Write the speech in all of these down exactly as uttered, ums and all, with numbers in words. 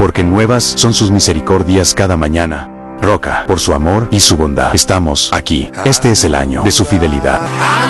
porque nuevas son sus misericordias cada mañana. Roca, por su amor y su bondad, estamos aquí. Este es el año de su fidelidad.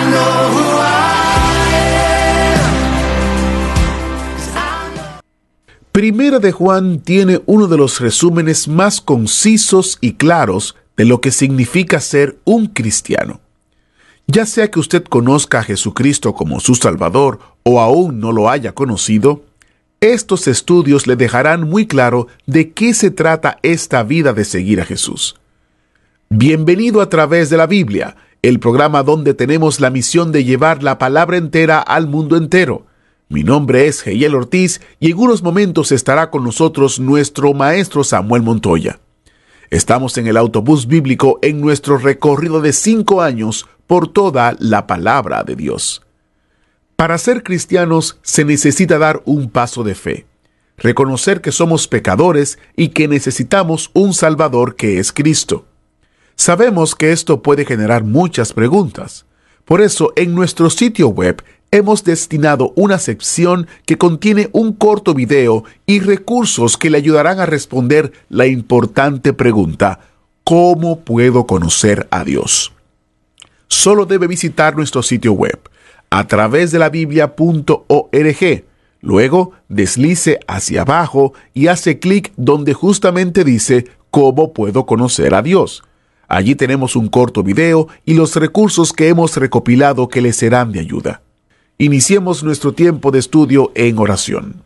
Primera de Juan tiene uno de los resúmenes más concisos y claros de lo que significa ser un cristiano. Ya sea que usted conozca a Jesucristo como su Salvador o aún no lo haya conocido, estos estudios le dejarán muy claro de qué se trata esta vida de seguir a Jesús. Bienvenido a Través de la Biblia, el programa donde tenemos la misión de llevar la palabra entera al mundo entero. Mi nombre es Heiel Ortiz y en unos momentos estará con nosotros nuestro maestro Samuel Montoya. Estamos en el autobús bíblico en nuestro recorrido de cinco años por toda la palabra de Dios. Para ser cristianos se necesita dar un paso de fe, reconocer que somos pecadores y que necesitamos un Salvador que es Cristo. Sabemos que esto puede generar muchas preguntas. Por eso, en nuestro sitio web hemos destinado una sección que contiene un corto video y recursos que le ayudarán a responder la importante pregunta: ¿cómo puedo conocer a Dios? Solo debe visitar nuestro sitio web a través de la biblia punto org. Luego deslice hacia abajo y hace clic donde justamente dice ¿cómo puedo conocer a Dios? Allí tenemos un corto video y los recursos que hemos recopilado que le serán de ayuda. Iniciemos nuestro tiempo de estudio en oración.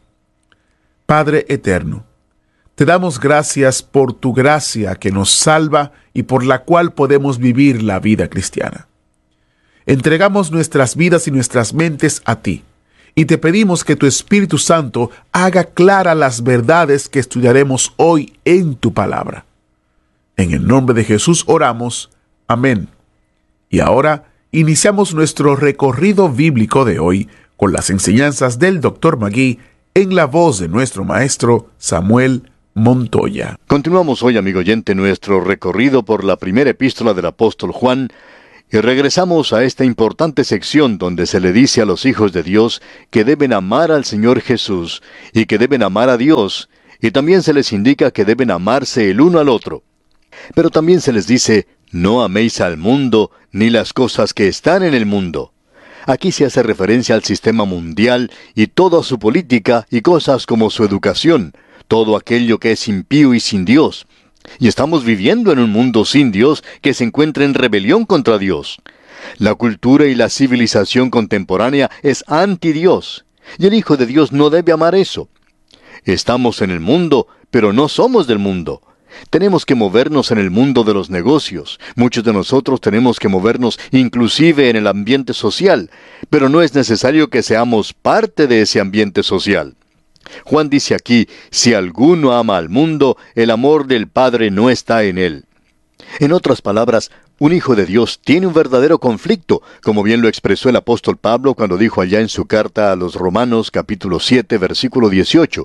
Padre eterno, te damos gracias por tu gracia que nos salva y por la cual podemos vivir la vida cristiana. Entregamos nuestras vidas y nuestras mentes a ti, y te pedimos que tu Espíritu Santo haga claras las verdades que estudiaremos hoy en tu palabra. En el nombre de Jesús oramos. Amén. Y ahora iniciamos nuestro recorrido bíblico de hoy con las enseñanzas del doctor Magui en la voz de nuestro maestro Samuel Montoya. Continuamos hoy, amigo oyente, nuestro recorrido por la primera epístola del apóstol Juan y regresamos a esta importante sección donde se le dice a los hijos de Dios que deben amar al Señor Jesús y que deben amar a Dios, y también se les indica que deben amarse el uno al otro. Pero también se les dice: no améis al mundo, ni las cosas que están en el mundo. Aquí se hace referencia al sistema mundial y toda su política y cosas como su educación, todo aquello que es impío y sin Dios. Y estamos viviendo en un mundo sin Dios que se encuentra en rebelión contra Dios. La cultura y la civilización contemporánea es anti-Dios, y el Hijo de Dios no debe amar eso. Estamos en el mundo, pero no somos del mundo. Tenemos que movernos en el mundo de los negocios. Muchos de nosotros tenemos que movernos inclusive en el ambiente social, pero no es necesario que seamos parte de ese ambiente social. Juan dice aquí: si alguno ama al mundo, el amor del Padre no está en él. En otras palabras, un hijo de Dios tiene un verdadero conflicto, como bien lo expresó el apóstol Pablo cuando dijo allá en su carta a los Romanos capítulo siete, versículo dieciocho: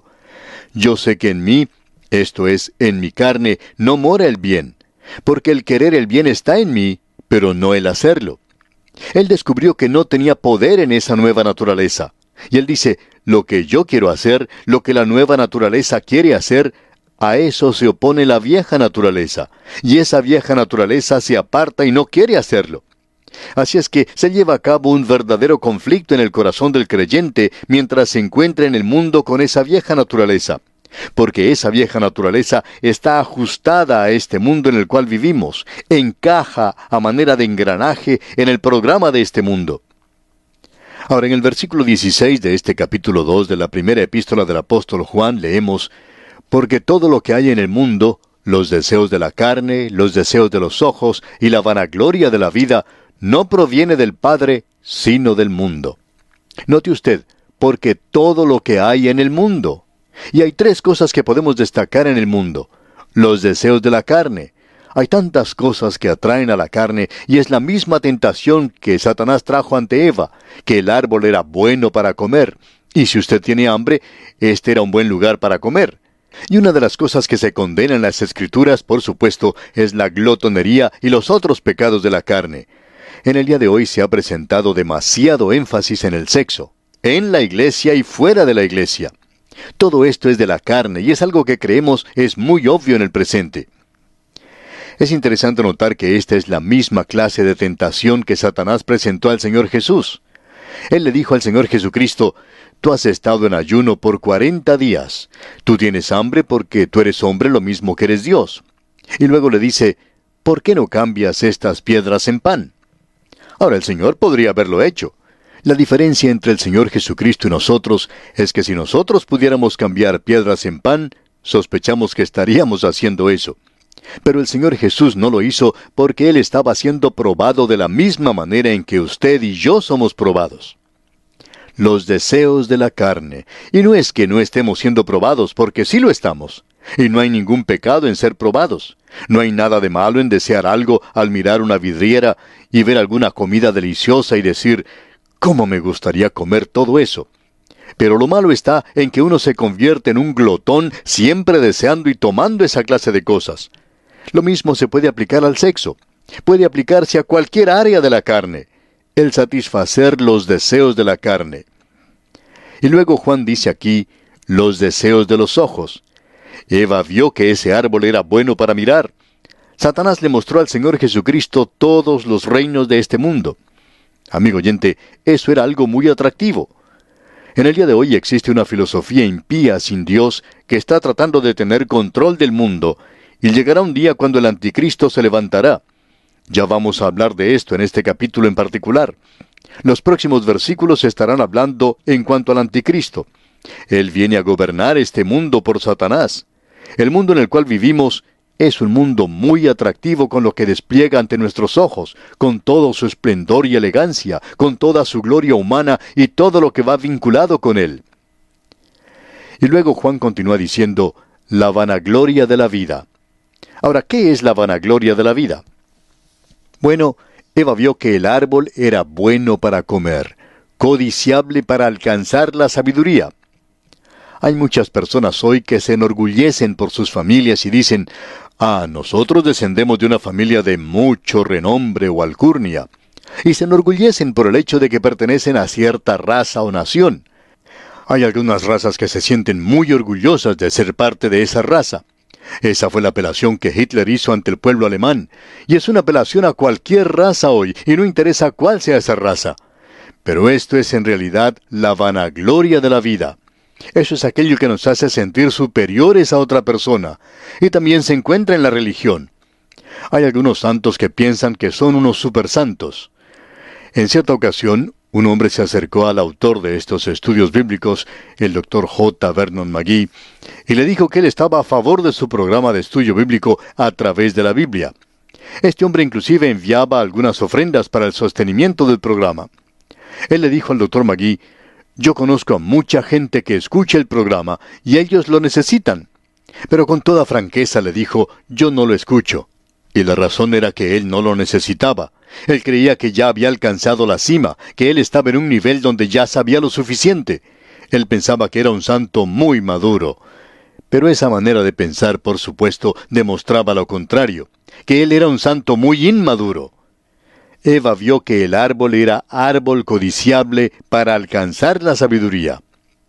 yo sé que en mí, esto es, en mi carne, no mora el bien, porque el querer el bien está en mí, pero no el hacerlo. Él descubrió que no tenía poder en esa nueva naturaleza. Y él dice: lo que yo quiero hacer, lo que la nueva naturaleza quiere hacer, a eso se opone la vieja naturaleza. Y esa vieja naturaleza se aparta y no quiere hacerlo. Así es que se lleva a cabo un verdadero conflicto en el corazón del creyente mientras se encuentra en el mundo con esa vieja naturaleza. Porque esa vieja naturaleza está ajustada a este mundo en el cual vivimos, encaja a manera de engranaje en el programa de este mundo. Ahora, en el versículo dieciséis de este capítulo dos de la primera epístola del apóstol Juan leemos: porque todo lo que hay en el mundo, los deseos de la carne, los deseos de los ojos y la vanagloria de la vida, no proviene del Padre, sino del mundo. Note usted, porque todo lo que hay en el mundo. Y hay tres cosas que podemos destacar en el mundo. Los deseos de la carne. Hay tantas cosas que atraen a la carne, y es la misma tentación que Satanás trajo ante Eva, que el árbol era bueno para comer, y si usted tiene hambre, este era un buen lugar para comer. Y una de las cosas que se condenan en las Escrituras, por supuesto, es la glotonería y los otros pecados de la carne. En el día de hoy se ha presentado demasiado énfasis en el sexo, en la iglesia y fuera de la iglesia. Todo esto es de la carne y es algo que creemos es muy obvio en el presente. Es interesante notar que esta es la misma clase de tentación que Satanás presentó al Señor Jesús. Él le dijo al Señor Jesucristo: tú has estado en ayuno por cuarenta días. Tú tienes hambre porque tú eres hombre lo mismo que eres Dios. Y luego le dice: ¿por qué no cambias estas piedras en pan? Ahora, el Señor podría haberlo hecho. La diferencia entre el Señor Jesucristo y nosotros es que si nosotros pudiéramos cambiar piedras en pan, sospechamos que estaríamos haciendo eso. Pero el Señor Jesús no lo hizo porque Él estaba siendo probado de la misma manera en que usted y yo somos probados. Los deseos de la carne. Y no es que no estemos siendo probados, porque sí lo estamos. Y no hay ningún pecado en ser probados. No hay nada de malo en desear algo al mirar una vidriera y ver alguna comida deliciosa y decir: ¿cómo me gustaría comer todo eso? Pero lo malo está en que uno se convierte en un glotón siempre deseando y tomando esa clase de cosas. Lo mismo se puede aplicar al sexo. Puede aplicarse a cualquier área de la carne. El satisfacer los deseos de la carne. Y luego Juan dice aquí: los deseos de los ojos. Eva vio que ese árbol era bueno para mirar. Satanás le mostró al Señor Jesucristo todos los reinos de este mundo. Amigo oyente, eso era algo muy atractivo. En el día de hoy existe una filosofía impía sin Dios que está tratando de tener control del mundo, y llegará un día cuando el anticristo se levantará. Ya vamos a hablar de esto en este capítulo en particular. Los próximos versículos estarán hablando en cuanto al anticristo. Él viene a gobernar este mundo por Satanás. El mundo en el cual vivimos es un mundo muy atractivo con lo que despliega ante nuestros ojos, con todo su esplendor y elegancia, con toda su gloria humana y todo lo que va vinculado con él. Y luego Juan continúa diciendo: la vanagloria de la vida. Ahora, ¿qué es la vanagloria de la vida? Bueno, Eva vio que el árbol era bueno para comer, codiciable para alcanzar la sabiduría. Hay muchas personas hoy que se enorgullecen por sus familias y dicen: ah, nosotros descendemos de una familia de mucho renombre o alcurnia. Y se enorgullecen por el hecho de que pertenecen a cierta raza o nación. Hay algunas razas que se sienten muy orgullosas de ser parte de esa raza. Esa fue la apelación que Hitler hizo ante el pueblo alemán, y es una apelación a cualquier raza hoy, y no interesa cuál sea esa raza. Pero esto es en realidad la vanagloria de la vida. Eso es aquello que nos hace sentir superiores a otra persona, y también se encuentra en la religión. Hay algunos santos que piensan que son unos supersantos. En cierta ocasión, un hombre se acercó al autor de estos estudios bíblicos, el doctor J. Vernon McGee, y le dijo que él estaba a favor de su programa de estudio bíblico a través de la Biblia. Este hombre inclusive enviaba algunas ofrendas para el sostenimiento del programa. Él le dijo al doctor McGee: yo conozco a mucha gente que escucha el programa y ellos lo necesitan. Pero con toda franqueza le dijo: yo no lo escucho. Y la razón era que él no lo necesitaba. Él creía que ya había alcanzado la cima, que él estaba en un nivel donde ya sabía lo suficiente. Él pensaba que era un santo muy maduro. Pero esa manera de pensar, por supuesto, demostraba lo contrario, que él era un santo muy inmaduro. Eva vio que el árbol era árbol codiciable para alcanzar la sabiduría.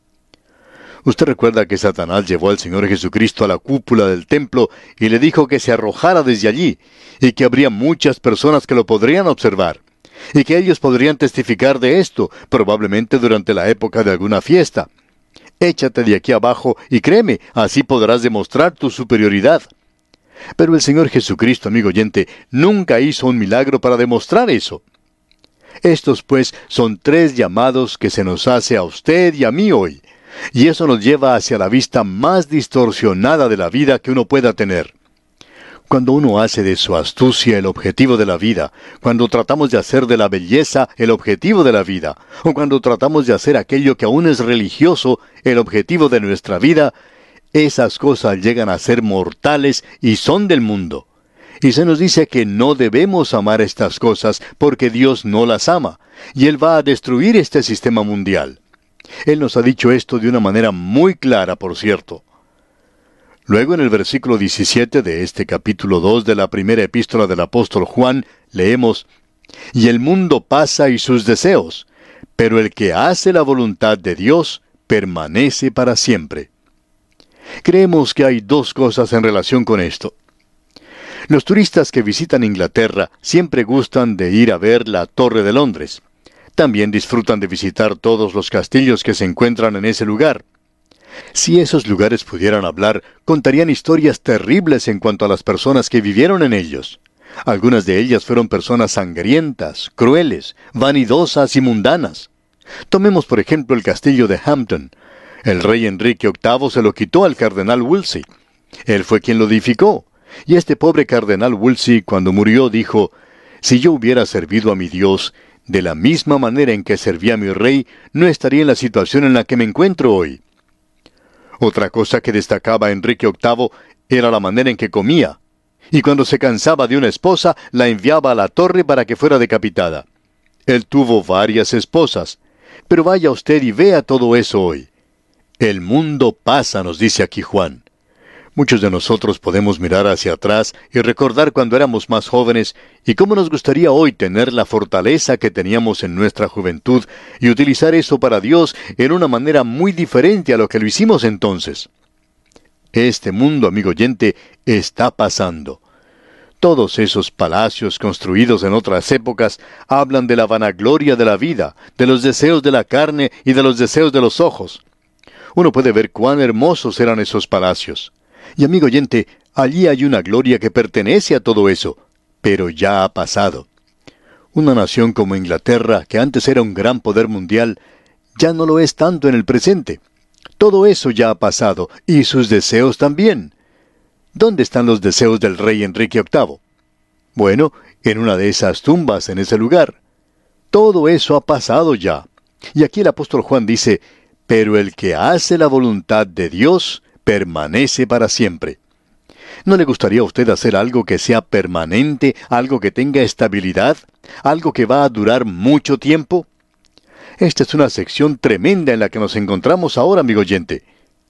Usted recuerda que Satanás llevó al Señor Jesucristo a la cúpula del templo y le dijo que se arrojara desde allí, y que habría muchas personas que lo podrían observar, y que ellos podrían testificar de esto, probablemente durante la época de alguna fiesta. Échate de aquí abajo y créeme, así podrás demostrar tu superioridad. Pero el Señor Jesucristo, amigo oyente, nunca hizo un milagro para demostrar eso. Estos, pues, son tres llamados que se nos hace a usted y a mí hoy. Y eso nos lleva hacia la vista más distorsionada de la vida que uno pueda tener. Cuando uno hace de su astucia el objetivo de la vida, cuando tratamos de hacer de la belleza el objetivo de la vida, o cuando tratamos de hacer aquello que aún es religioso el objetivo de nuestra vida, esas cosas llegan a ser mortales y son del mundo. Y se nos dice que no debemos amar estas cosas porque Dios no las ama, y Él va a destruir este sistema mundial. Él nos ha dicho esto de una manera muy clara, por cierto. Luego en el versículo diecisiete de este capítulo dos de la primera epístola del apóstol Juan, leemos: y el mundo pasa y sus deseos, pero el que hace la voluntad de Dios permanece para siempre. Creemos que hay dos cosas en relación con esto. Los turistas que visitan Inglaterra siempre gustan de ir a ver la Torre de Londres. También disfrutan de visitar todos los castillos que se encuentran en ese lugar. Si esos lugares pudieran hablar, contarían historias terribles en cuanto a las personas que vivieron en ellos. Algunas de ellas fueron personas sangrientas, crueles, vanidosas y mundanas. Tomemos por ejemplo el castillo de Hampton. El rey Enrique octavo se lo quitó al cardenal Wolsey. Él fue quien lo edificó. Y este pobre cardenal Wolsey, cuando murió, dijo: «Si yo hubiera servido a mi Dios de la misma manera en que serví a mi rey, no estaría en la situación en la que me encuentro hoy». Otra cosa que destacaba Enrique octavo era la manera en que comía. Y cuando se cansaba de una esposa, la enviaba a la torre para que fuera decapitada. Él tuvo varias esposas. Pero vaya usted y vea todo eso hoy. El mundo pasa, nos dice aquí Juan. Muchos de nosotros podemos mirar hacia atrás y recordar cuando éramos más jóvenes y cómo nos gustaría hoy tener la fortaleza que teníamos en nuestra juventud y utilizar eso para Dios en una manera muy diferente a lo que lo hicimos entonces. Este mundo, amigo oyente, está pasando. Todos esos palacios construidos en otras épocas hablan de la vanagloria de la vida, de los deseos de la carne y de los deseos de los ojos. Uno puede ver cuán hermosos eran esos palacios. Y amigo oyente, allí hay una gloria que pertenece a todo eso, pero ya ha pasado. Una nación como Inglaterra, que antes era un gran poder mundial, ya no lo es tanto en el presente. Todo eso ya ha pasado, y sus deseos también. ¿Dónde están los deseos del rey Enrique octavo? Bueno, en una de esas tumbas en ese lugar. Todo eso ha pasado ya. Y aquí el apóstol Juan dice: «Pero el que hace la voluntad de Dios permanece para siempre». ¿No le gustaría a usted hacer algo que sea permanente, algo que tenga estabilidad, algo que va a durar mucho tiempo? Esta es una sección tremenda en la que nos encontramos ahora, amigo oyente.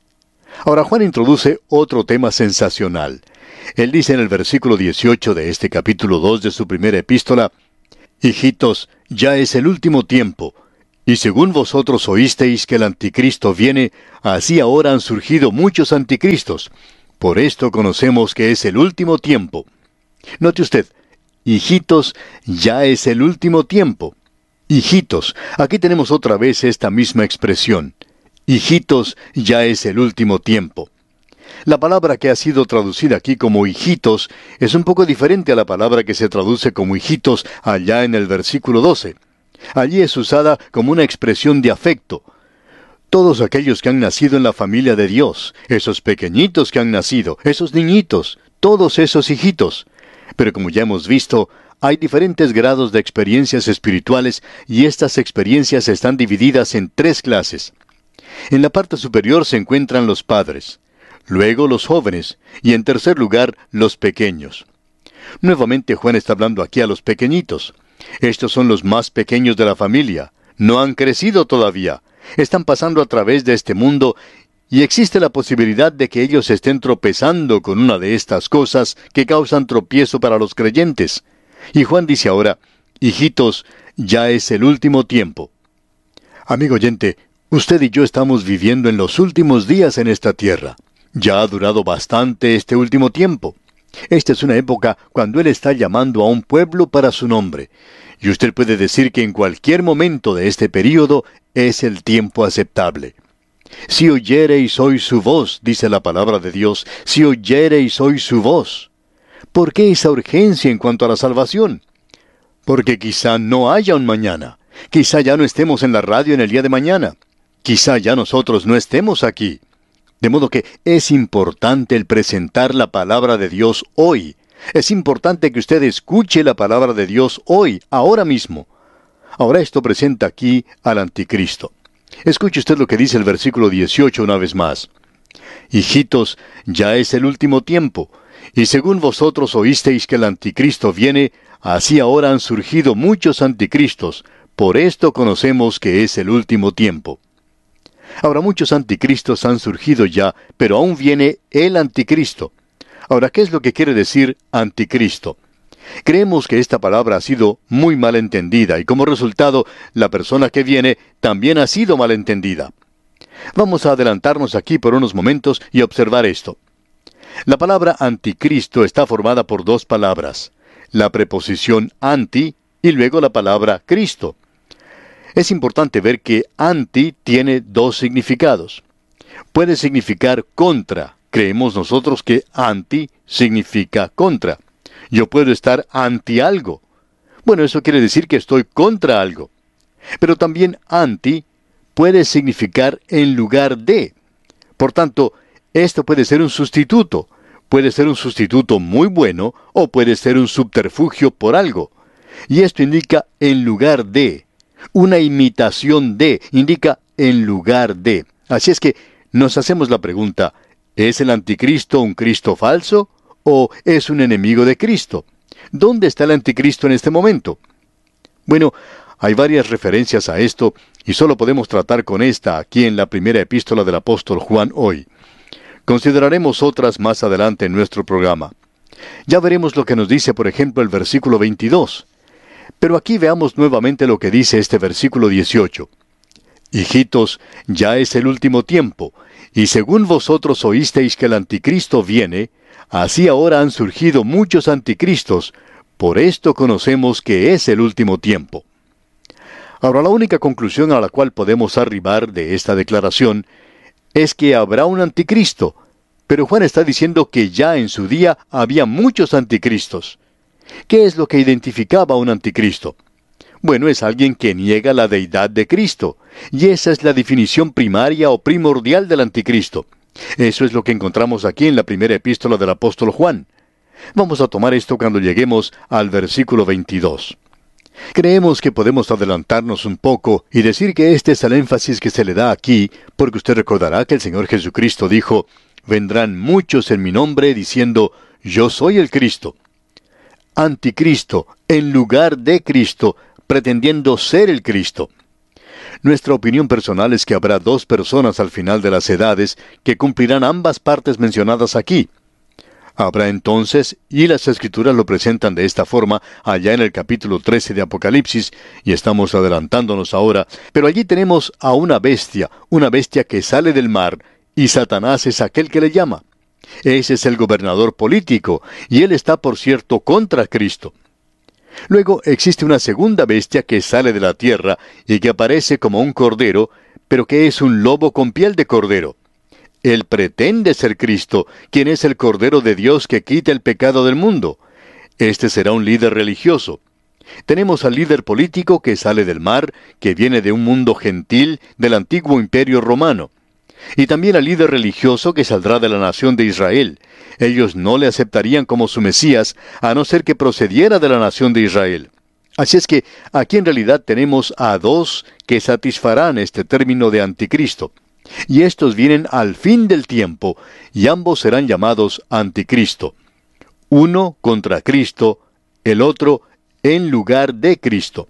Ahora Juan introduce otro tema sensacional. Él dice en el versículo dieciocho de este capítulo dos de su primera epístola: «Hijitos, ya es el último tiempo. Y según vosotros oísteis que el anticristo viene, así ahora han surgido muchos anticristos. Por esto conocemos que es el último tiempo». Note usted, hijitos, ya es el último tiempo. Hijitos, aquí tenemos otra vez esta misma expresión. Hijitos, ya es el último tiempo. La palabra que ha sido traducida aquí como hijitos es un poco diferente a la palabra que se traduce como hijitos allá en el versículo doce. Allí es usada como una expresión de afecto. Todos aquellos que han nacido en la familia de Dios, esos pequeñitos que han nacido, esos niñitos, todos esos hijitos. Pero como ya hemos visto, hay diferentes grados de experiencias espirituales y estas experiencias están divididas en tres clases. En la parte superior se encuentran los padres, luego los jóvenes y en tercer lugar los pequeños. Nuevamente Juan está hablando aquí a los pequeñitos. Estos son los más pequeños de la familia. No han crecido todavía. Están pasando a través de este mundo y existe la posibilidad de que ellos estén tropezando con una de estas cosas que causan tropiezo para los creyentes. Y Juan dice ahora: hijitos, ya es el último tiempo. Amigo oyente, usted y yo estamos viviendo en los últimos días en esta tierra. Ya ha durado bastante este último tiempo. Esta es una época cuando Él está llamando a un pueblo para su nombre. Y usted puede decir que en cualquier momento de este período es el tiempo aceptable. Si oyereis hoy su voz, dice la palabra de Dios, si oyereis hoy su voz. ¿Por qué esa urgencia en cuanto a la salvación? Porque quizá no haya un mañana. Quizá ya no estemos en la radio en el día de mañana. Quizá ya nosotros no estemos aquí. De modo que es importante el presentar la palabra de Dios hoy. Es importante que usted escuche la palabra de Dios hoy, ahora mismo. Ahora esto presenta aquí al anticristo. Escuche usted lo que dice el versículo dieciocho una vez más. Hijitos, ya es el último tiempo, y según vosotros oísteis que el anticristo viene, así ahora han surgido muchos anticristos. Por esto conocemos que es el último tiempo. Ahora muchos anticristos han surgido ya, pero aún viene el anticristo. Ahora, ¿qué es lo que quiere decir anticristo? Creemos que esta palabra ha sido muy mal entendida y como resultado, la persona que viene también ha sido mal entendida. Vamos a adelantarnos aquí por unos momentos y observar esto. La palabra anticristo está formada por dos palabras, la preposición anti y luego la palabra Cristo. Es importante ver que anti tiene dos significados. Puede significar contra. Creemos nosotros que anti significa contra. Yo puedo estar anti algo. Bueno, eso quiere decir que estoy contra algo. Pero también anti puede significar en lugar de. Por tanto, esto puede ser un sustituto. Puede ser un sustituto muy bueno o puede ser un subterfugio por algo. Y esto indica en lugar de. Una imitación de indica en lugar de. Así es que nos hacemos la pregunta, ¿es el anticristo un Cristo falso o es un enemigo de Cristo? ¿Dónde está el anticristo en este momento? Bueno, hay varias referencias a esto y solo podemos tratar con esta aquí en la primera epístola del apóstol Juan hoy. Consideraremos otras más adelante en nuestro programa. Ya veremos lo que nos dice, por ejemplo, el versículo veintidós. Pero aquí veamos nuevamente lo que dice este versículo dieciocho. Hijitos, ya es el último tiempo, y según vosotros oísteis que el anticristo viene, así ahora han surgido muchos anticristos, por esto conocemos que es el último tiempo. Ahora, la única conclusión a la cual podemos arribar de esta declaración es que habrá un anticristo, pero Juan está diciendo que ya en su día había muchos anticristos. ¿Qué es lo que identificaba a un anticristo? Bueno, es alguien que niega la deidad de Cristo, y esa es la definición primaria o primordial del anticristo. Eso es lo que encontramos aquí en la primera epístola del apóstol Juan. Vamos a tomar esto cuando lleguemos al versículo veintidós. Creemos que podemos adelantarnos un poco y decir que este es el énfasis que se le da aquí, porque usted recordará que el Señor Jesucristo dijo, vendrán muchos en mi nombre diciendo, yo soy el Cristo. Anticristo, en lugar de Cristo, pretendiendo ser el Cristo. Nuestra opinión personal es que habrá dos personas al final de las edades que cumplirán ambas partes mencionadas aquí. Habrá entonces, y las Escrituras lo presentan de esta forma, allá en el capítulo trece de Apocalipsis, y estamos adelantándonos ahora, pero allí tenemos a una bestia, una bestia que sale del mar, y Satanás es aquel que le llama. Ese es el gobernador político, y él está, por cierto, contra Cristo. Luego existe una segunda bestia que sale de la tierra y que aparece como un cordero, pero que es un lobo con piel de cordero. Él pretende ser Cristo, quien es el Cordero de Dios que quita el pecado del mundo. Este será un líder religioso. Tenemos al líder político que sale del mar, que viene de un mundo gentil del antiguo imperio romano. Y también al líder religioso que saldrá de la nación de Israel. Ellos no le aceptarían como su Mesías, a no ser que procediera de la nación de Israel. Así es que aquí en realidad tenemos a dos que satisfarán este término de anticristo. Y estos vienen al fin del tiempo, y ambos serán llamados anticristo. Uno contra Cristo, el otro en lugar de Cristo.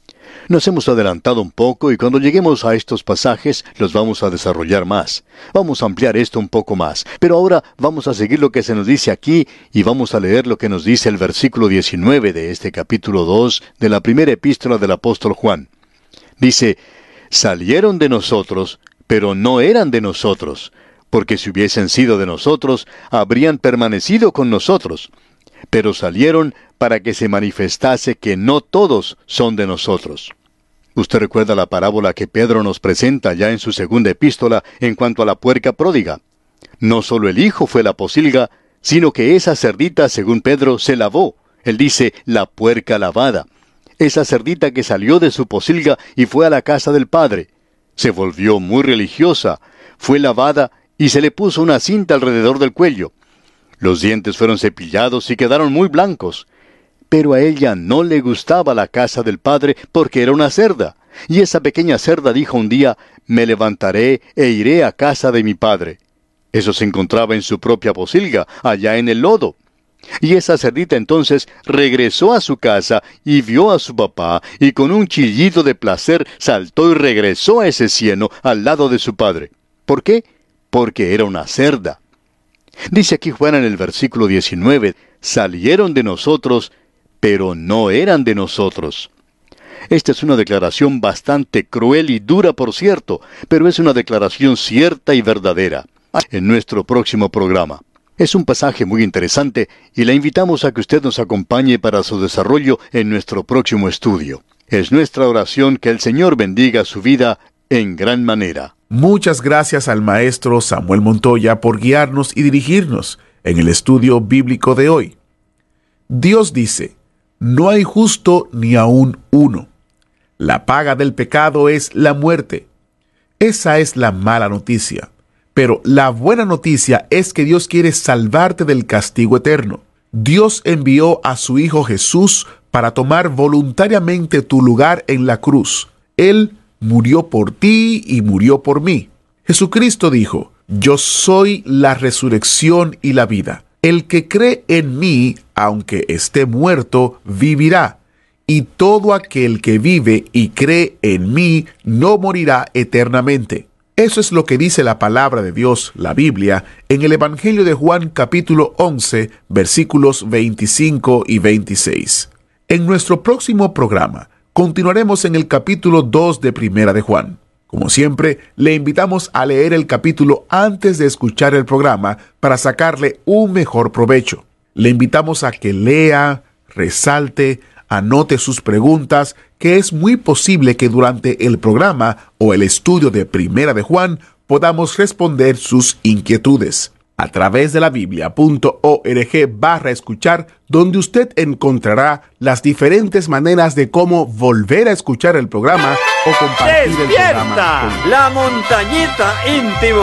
Nos hemos adelantado un poco y cuando lleguemos a estos pasajes los vamos a desarrollar más. Vamos a ampliar esto un poco más. Pero ahora vamos a seguir lo que se nos dice aquí y vamos a leer lo que nos dice el versículo diecinueve de este capítulo dos de la primera epístola del apóstol Juan. Dice, salieron de nosotros, pero no eran de nosotros, porque si hubiesen sido de nosotros, habrían permanecido con nosotros. Pero salieron para que se manifestase que no todos son de nosotros. Usted recuerda la parábola que Pedro nos presenta ya en su segunda epístola en cuanto a la puerca pródiga. No solo el hijo fue la pocilga, sino que esa cerdita, según Pedro, se lavó. Él dice, la puerca lavada. Esa cerdita que salió de su pocilga y fue a la casa del padre. Se volvió muy religiosa, fue lavada y se le puso una cinta alrededor del cuello. Los dientes fueron cepillados y quedaron muy blancos. Pero a ella no le gustaba la casa del padre porque era una cerda. Y esa pequeña cerda dijo un día, me levantaré e iré a casa de mi padre. Eso se encontraba en su propia pocilga, allá en el lodo. Y esa cerdita entonces regresó a su casa y vio a su papá, y con un chillido de placer saltó y regresó a ese cieno al lado de su padre. ¿Por qué? Porque era una cerda. Dice aquí Juan en el versículo diecinueve, salieron de nosotros, pero no eran de nosotros. Esta es una declaración bastante cruel y dura, por cierto, pero es una declaración cierta y verdadera. En nuestro próximo programa. Es un pasaje muy interesante y le invitamos a que usted nos acompañe para su desarrollo en nuestro próximo estudio. Es nuestra oración que el Señor bendiga su vida en gran manera. Muchas gracias al maestro Samuel Montoya por guiarnos y dirigirnos en el estudio bíblico de hoy. Dios dice, no hay justo ni aun uno. La paga del pecado es la muerte. Esa es la mala noticia. Pero la buena noticia es que Dios quiere salvarte del castigo eterno. Dios envió a su Hijo Jesús para tomar voluntariamente tu lugar en la cruz. Él murió por ti y murió por mí. Jesucristo dijo, yo soy la resurrección y la vida. El que cree en mí, aunque esté muerto, vivirá. Y todo aquel que vive y cree en mí no morirá eternamente. Eso es lo que dice la palabra de Dios, la Biblia, en el Evangelio de Juan capítulo once, versículos veinticinco y veintiséis. En nuestro próximo programa, continuaremos en el capítulo dos de Primera de Juan. Como siempre, le invitamos a leer el capítulo antes de escuchar el programa para sacarle un mejor provecho. Le invitamos a que lea, resalte, anote sus preguntas, que es muy posible que durante el programa o el estudio de Primera de Juan podamos responder sus inquietudes. A través de la biblia punto org barra escuchar, donde usted encontrará las diferentes maneras de cómo volver a escuchar el programa o compartir el programa. ¡Despierta! La montañita íntimo.